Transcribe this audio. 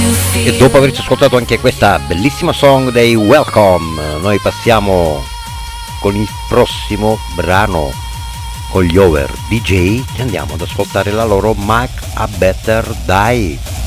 E dopo averci ascoltato anche questa bellissima song dei Welcome, noi passiamo con il prossimo brano, con gli Over DJ, e andiamo ad ascoltare la loro Make a Better Die.